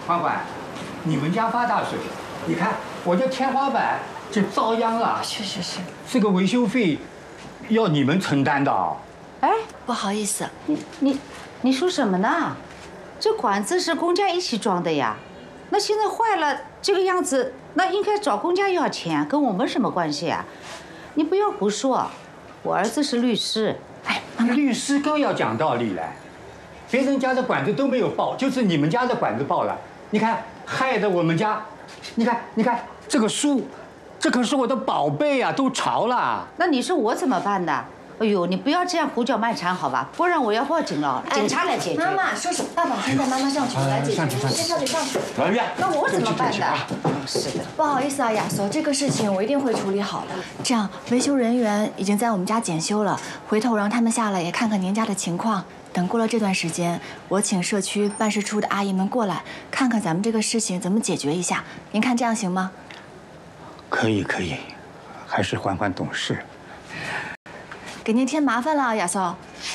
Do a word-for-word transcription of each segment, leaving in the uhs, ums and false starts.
欢欢，你们家发大水，你看我这天花板就遭殃了。 是是是， 这个维修费要你们承担的啊。 哎，不好意思， 你你你说什么呢？这管子是公家一起装的呀，那现在坏了这个样子，那应该找公家要钱，跟我们什么关系啊？你不要胡说，我儿子是律师。 哎，妈妈， 律师更要讲道理来，别人家的管子都没有爆，就是你们家的管子爆了。你看，害得我们家，你看，你看这个书，这可是我的宝贝啊，都潮了。 那你说我怎么办呢？哎呦，你不要这样胡搅蛮缠好吧，不然我要报警了，警察来解决。 妈妈，说什么？爸爸，现在妈妈上去，我来解决。 上去上去， 先上去上去。 老岳， 那我怎么办呢？是的， 不好意思啊，亚索，这个事情我一定会处理好的。这样，维修人员已经在我们家检修了，回头让他们下来也看看您家的情况。等过了这段时间，我请社区办事处的阿姨们过来，看看咱们这个事情怎么解决一下。您看这样行吗？ 可以可以，还是欢欢懂事。 给您添麻烦了，亚索。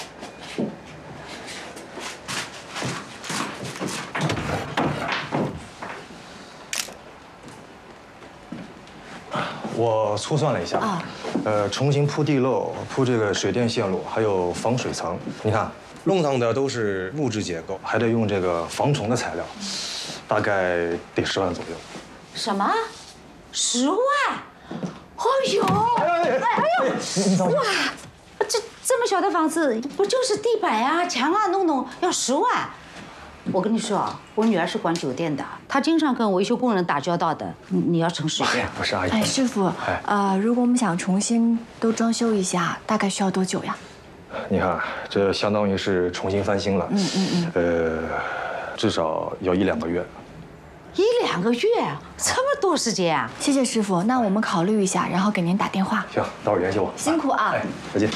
我粗算了一下，啊，呃，重新铺地漏、铺这个水电线路，还有防水层，你看，弄上的都是木质结构，还得用这个防虫的材料，大概得十万左右。 什么？十万？哦呦！哎哎呦！哇！这这么小的房子，不就是地板呀、墙啊弄弄要十万？我跟你说啊，我女儿是管酒店的，她经常跟维修工人打交道的，你你要诚实一点。 不是阿姨。 哎，师傅，呃，如果我们想重新都装修一下，大概需要多久呀？ 你看，这相当于是重新翻新了。嗯嗯嗯。呃，至少要一两个月。 一两个月？这么多时间啊？ 谢谢师傅，那我们考虑一下，然后给您打电话。 行，待会儿联系我。 辛苦啊！ 哎，再见。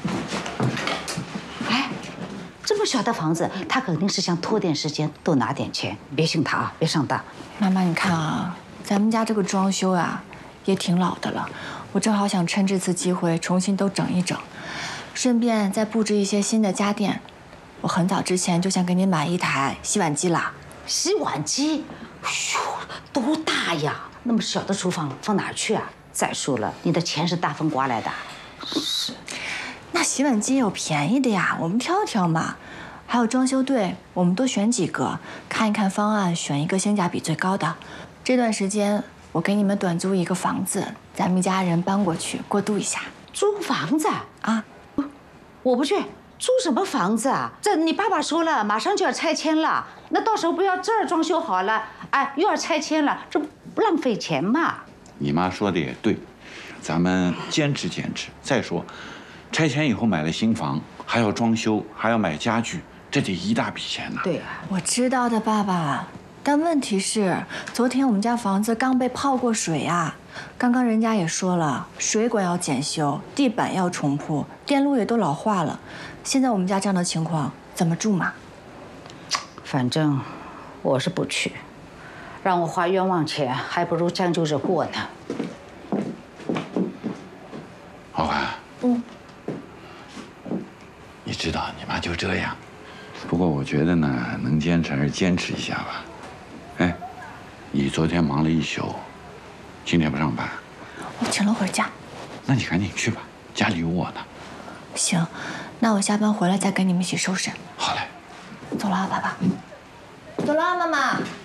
哎，这么小的房子，他肯定是想拖点时间，多拿点钱。别信他啊，别上当。 妈妈，你看啊，咱们家这个装修啊，也挺老的了。我正好想趁这次机会重新都整一整，顺便再布置一些新的家电。我很早之前就想给您买一台洗碗机啦。 洗碗机？哎呦，多大呀！那么小的厨房放哪儿去啊？再说了，你的钱是大风刮来的。是。 那洗碗机有便宜的呀，我们挑挑嘛。还有装修队，我们多选几个，看一看方案，选一个性价比最高的。这段时间我给你们短租一个房子，咱们一家人搬过去过渡一下。 租房子啊？ 我不去。租什么房子啊？这你爸爸说了，马上就要拆迁了，那到时候不要这儿装修好了，哎，又要拆迁了，这不浪费钱嘛？ 你妈说的也对，咱们坚持坚持。再说，拆迁以后买了新房，还要装修，还要买家具，这得一大笔钱呢。 对啊， 我知道的，爸爸。但问题是，昨天我们家房子刚被泡过水啊，刚刚人家也说了，水管要检修，地板要重铺，电路也都老化了。现在我们家这样的情况，怎么住嘛？ 反正我是不去，让我花冤枉钱，还不如将就着过呢。 豪涵， 嗯， 你知道你妈就这样，不过我觉得呢，能坚持还是坚持一下吧。哎，你昨天忙了一宿，今天不上班？ 我请了会儿假。 那你赶紧去吧，家里有我呢。 行。那我下班回来再跟你们一起收拾。 好嘞， 走了啊，爸爸。走了啊，妈妈。